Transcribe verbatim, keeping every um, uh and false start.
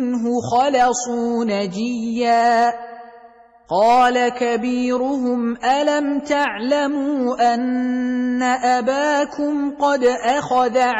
منه خلصوا نجيا قال كبيرهم ألم تعلموا أن أباكم قد أخذ